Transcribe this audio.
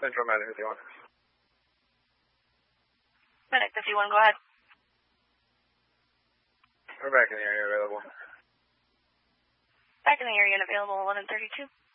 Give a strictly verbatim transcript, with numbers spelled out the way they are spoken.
Central Medic fifty-one. Medic fifty-one, go ahead. We're back in the area available. Back in the area and available eleven thirty-two.